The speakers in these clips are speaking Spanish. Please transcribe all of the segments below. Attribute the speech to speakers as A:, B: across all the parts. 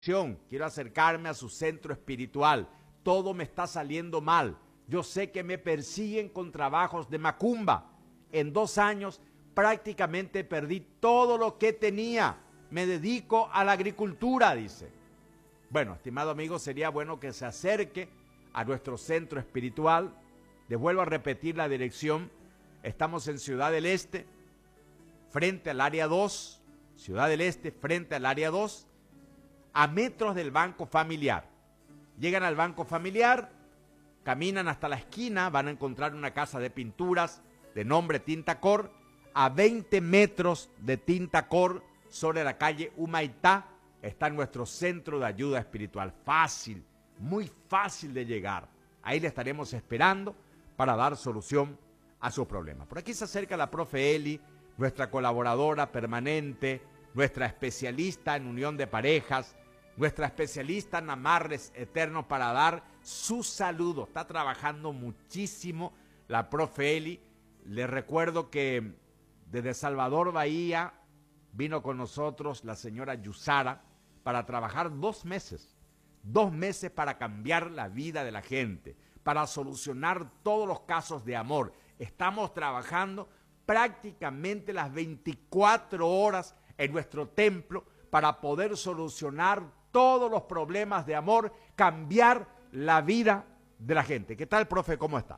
A: quiero acercarme a su centro espiritual, todo me está saliendo mal, yo sé que me persiguen con trabajos de macumba, en 2 años prácticamente perdí todo lo que tenía, me dedico a la agricultura, dice. Bueno, estimado amigo, sería bueno que se acerque a nuestro centro espiritual. Les vuelvo a repetir la dirección, estamos en Ciudad del Este, frente al área 2, Ciudad del Este, frente al área 2, a metros del Banco Familiar. Llegan al Banco Familiar, caminan hasta la esquina, van a encontrar una casa de pinturas de nombre Tinta Cor, a 20 metros de Tinta Cor, sobre la calle Humaitá, está nuestro centro de ayuda espiritual. Fácil, muy fácil de llegar. Ahí le estaremos esperando para dar solución a sus problemas. Por aquí se acerca la profe Eli, nuestra colaboradora permanente, nuestra especialista en unión de parejas, nuestra especialista en amarres eternos, para dar su saludo. Está trabajando muchísimo la profe Eli. Les recuerdo que desde Salvador Bahía vino con nosotros la señora Yusara para trabajar 2 meses. 2 meses para cambiar la vida de la gente, para solucionar todos los casos de amor. Estamos trabajando prácticamente las 24 horas en nuestro templo para poder solucionar todos los problemas de amor, cambiar la vida de la gente. ¿Qué tal, profe? ¿Cómo está?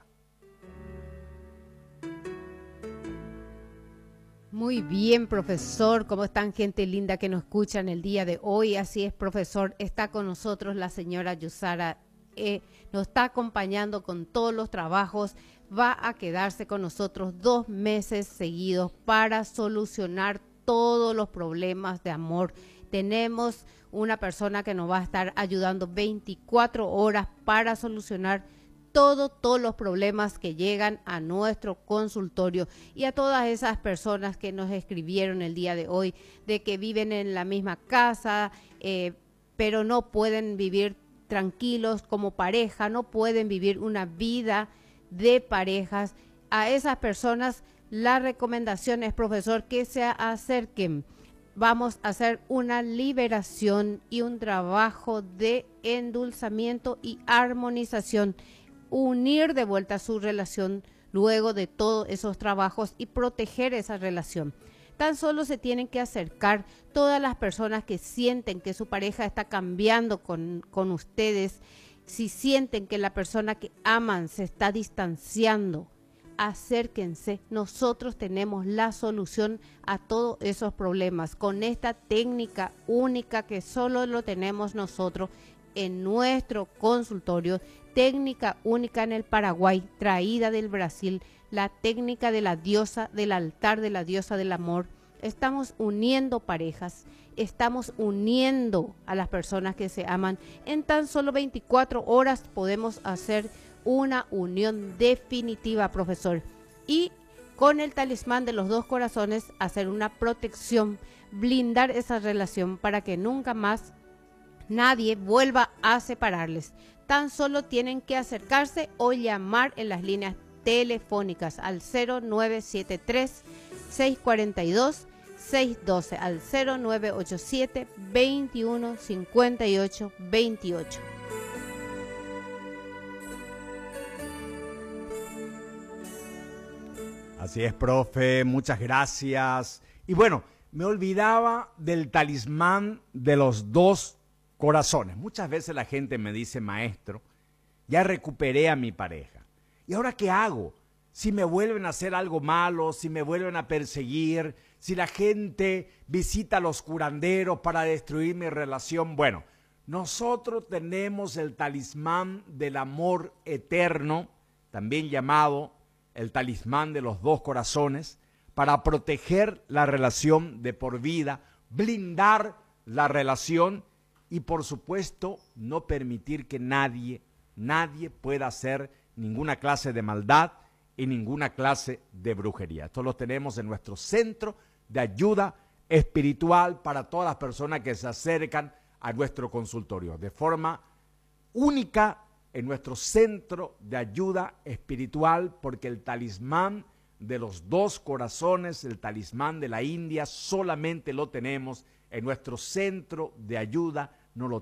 B: Muy bien, profesor. ¿Cómo están, gente linda que nos escucha en el día de hoy? Así es, profesor. Está con nosotros la señora Yusara. Nos está acompañando con todos los trabajos. Va a quedarse con nosotros 2 meses seguidos para solucionar todos los problemas de amor. Tenemos una persona que nos va a estar ayudando 24 horas para solucionar todos los problemas que llegan a nuestro consultorio. Y a todas esas personas que nos escribieron el día de hoy de que viven en la misma casa, pero no pueden vivir tranquilos como pareja, no pueden vivir una vida de parejas. A esas personas la recomendación es, profesor, que se acerquen. Vamos a hacer una liberación y un trabajo de endulzamiento y armonización. Unir de vuelta su relación luego de todos esos trabajos y proteger esa relación. Tan solo se tienen que acercar todas las personas que sienten que su pareja está cambiando con ustedes, si sienten que la persona que aman se está distanciando. Acérquense, nosotros tenemos la solución a todos esos problemas con esta técnica única que solo lo tenemos nosotros en nuestro consultorio, técnica única en el Paraguay, traída del Brasil, la técnica de la diosa, del altar de la diosa del amor. Estamos uniendo parejas, estamos uniendo a las personas que se aman. En tan solo 24 horas podemos hacer una unión definitiva, profesor. Y con el talismán de los 2 corazones, hacer una protección, blindar esa relación para que nunca más nadie vuelva a separarles. Tan solo tienen que acercarse o llamar en las líneas telefónicas al 0973-642-612, al 0987-2158-28.
A: Así es, profe, muchas gracias. Y bueno, me olvidaba del talismán de los 2 corazones. Muchas veces la gente me dice, maestro, ya recuperé a mi pareja. ¿Y ahora qué hago? Si me vuelven a hacer algo malo, si me vuelven a perseguir, si la gente visita a los curanderos para destruir mi relación. Bueno, nosotros tenemos el talismán del amor eterno, también llamado el talismán de los 2 corazones, para proteger la relación de por vida, blindar la relación y, por supuesto, no permitir que nadie pueda hacer ninguna clase de maldad y ninguna clase de brujería. Esto lo tenemos en nuestro centro de ayuda espiritual para todas las personas que se acercan a nuestro consultorio. De forma única en nuestro centro de ayuda espiritual, porque el talismán de los 2 corazones, el talismán de la India, solamente lo tenemos en nuestro centro de ayuda no lo